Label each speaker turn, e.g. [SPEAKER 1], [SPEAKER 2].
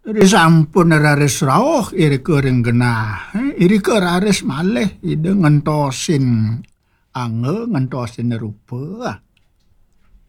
[SPEAKER 1] Iri sampun raris rawuh iri kering genah. Iri ke raris malih ide ngentosin ange ngentosin rupa.